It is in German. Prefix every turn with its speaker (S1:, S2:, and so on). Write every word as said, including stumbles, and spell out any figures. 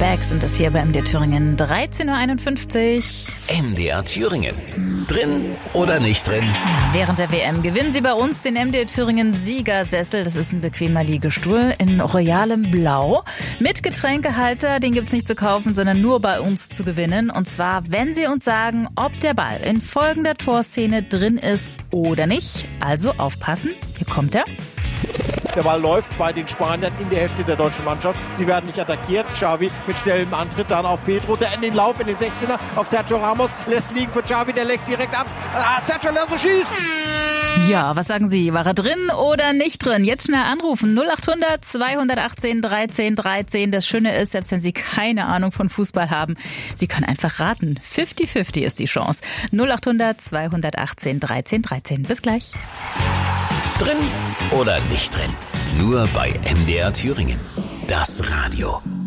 S1: Back sind es hier bei M D R Thüringen. dreizehn Uhr einundfünfzig.
S2: M D R Thüringen. Drin oder nicht drin?
S1: Während der W M gewinnen Sie bei uns den M D R Thüringen Siegersessel. Das ist ein bequemer Liegestuhl in royalem Blau. Mit Getränkehalter, den gibt's nicht zu kaufen, sondern nur bei uns zu gewinnen. Und zwar, wenn Sie uns sagen, ob der Ball in folgender Torszene drin ist oder nicht. Also aufpassen, hier kommt er.
S3: Der Ball läuft bei den Spaniern in der Hälfte der deutschen Mannschaft. Sie werden nicht attackiert. Xavi mit schnellem Antritt dann auf Pedro, der in den Lauf in den sechzehner auf Sergio Ramos lässt liegen für Xavi, der legt direkt ab. Ah, Sergio Ramos schießt!
S1: Ja, was sagen Sie? War er drin oder nicht drin? Jetzt schnell anrufen. null acht hundert zweihundertachtzehn dreizehn dreizehn. Das Schöne ist, selbst wenn Sie keine Ahnung von Fußball haben, Sie können einfach raten. fünfzig fünfzig ist die Chance. null acht hundert zweihundertachtzehn dreizehn dreizehn. Bis gleich.
S2: Drin oder nicht drin? Nur bei M D R Thüringen. Das Radio.